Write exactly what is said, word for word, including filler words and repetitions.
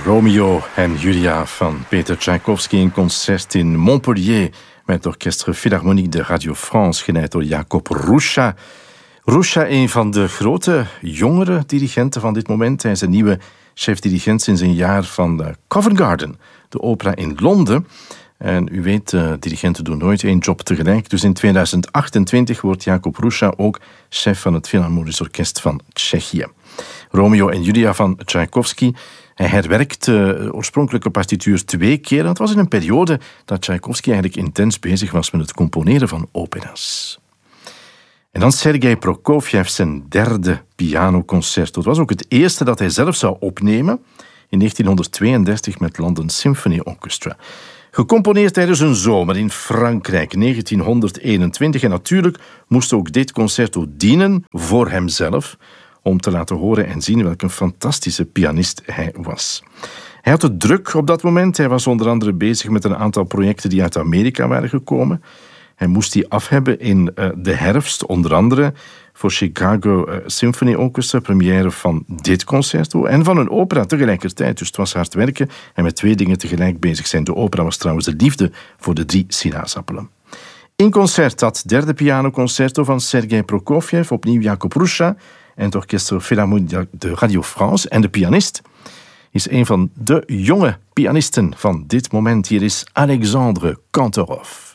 Romeo en Julia van Peter Tchaikovsky, een concert in Montpellier met het Orchestre Philharmonique de Radio France, geleid door Jacob Rucha. Rucha, een van de grote jongere dirigenten van dit moment. Hij is een nieuwe chef-dirigent sinds een jaar van Covent Garden, de opera in Londen. En u weet, uh, dirigenten doen nooit één job tegelijk. Dus in tweeduizend achtentwintig wordt Jacob Rucha ook chef van het Philharmonisch Orkest van Tsjechië. Romeo en Julia van Tchaikovsky. Hij herwerkt de oorspronkelijke partituur twee keer. Het was in een periode dat Tchaikovsky eigenlijk intens bezig was met het componeren van opera's. En dan Sergei Prokofjev, zijn derde pianoconcerto. Het was ook het eerste dat hij zelf zou opnemen in negentienhonderdtweeëndertig met London Symphony Orchestra. Gecomponeerd tijdens een zomer in Frankrijk, negentienhonderdeenentwintig. En natuurlijk moest ook dit concerto dienen voor hemzelf, om te laten horen en zien welke een fantastische pianist hij was. Hij had het druk op dat moment. Hij was onder andere bezig met een aantal projecten die uit Amerika waren gekomen. Hij moest die af hebben in uh, de herfst, onder andere voor Chicago uh, Symphony Orchestra, première van dit concerto en van een opera tegelijkertijd. Dus het was hard werken en met twee dingen tegelijk bezig zijn. De opera was trouwens de liefde voor de drie sinaasappelen. In concert dat derde pianoconcerto van Sergei Prokofjev, opnieuw Jacob Rucha en het Orchestre Philharmonique de Radio France. En de pianist is een van de jonge pianisten van dit moment. Hier is Alexandre Kantorov.